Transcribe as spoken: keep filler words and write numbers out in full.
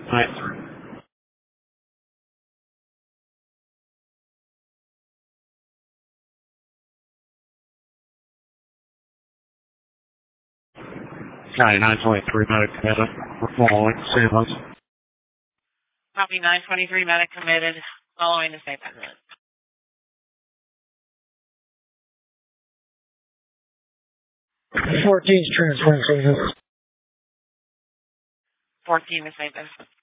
Right. Okay, nine twenty-three medic committed. We're following Saint Louis. Copy nine twenty-three medic committed. Following the Saint Louis. fourteen's transferring Saint Louis. fourteen to Saint Louis.